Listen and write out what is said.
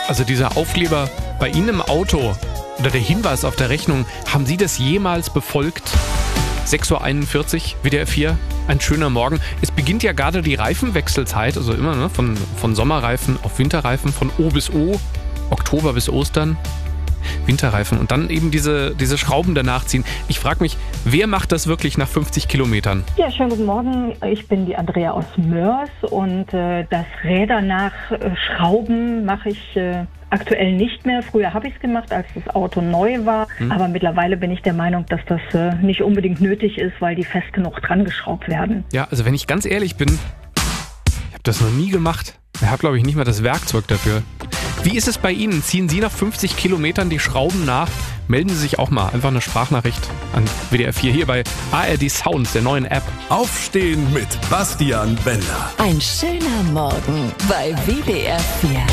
Also dieser Aufkleber bei Ihnen im Auto oder der Hinweis auf der Rechnung, haben Sie das jemals befolgt? 6:41 Uhr, WDR 4, ein schöner Morgen. Es beginnt ja gerade die Reifenwechselzeit, also immer von Sommerreifen auf Winterreifen, von O bis O, Oktober bis Ostern. Winterreifen und dann eben diese Schrauben danach ziehen. Ich frage mich, wer macht das wirklich nach 50 Kilometern? Ja, schönen guten Morgen. Ich bin die Andrea aus Mörs und das Räder nachschrauben mache ich aktuell nicht mehr. Früher habe ich es gemacht, als das Auto neu war. Aber mittlerweile bin ich der Meinung, dass das nicht unbedingt nötig ist, weil die fest genug dran geschraubt werden. Ja, also wenn ich ganz ehrlich bin, ich habe das noch nie gemacht. Ich habe, glaube ich, nicht mal das Werkzeug dafür. Wie ist es bei Ihnen? Ziehen Sie nach 50 Kilometern die Schrauben nach? Melden Sie sich auch mal. Einfach eine Sprachnachricht an WDR 4 hier bei ARD Sounds, der neuen App. Aufstehen mit Bastian Bender. Ein schöner Morgen bei WDR 4.